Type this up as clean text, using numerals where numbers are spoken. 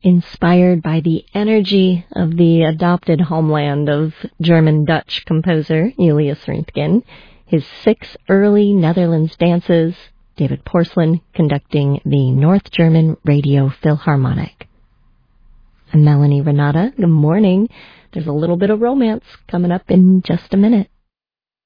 inspired by the energy of the adopted homeland of German-Dutch composer Julius Röntgen, his 6 early Netherlands dances, David Porcelain conducting the North German Radio Philharmonic. I'm Melanie Renata. Good morning. There's a little bit of romance coming up in just a minute.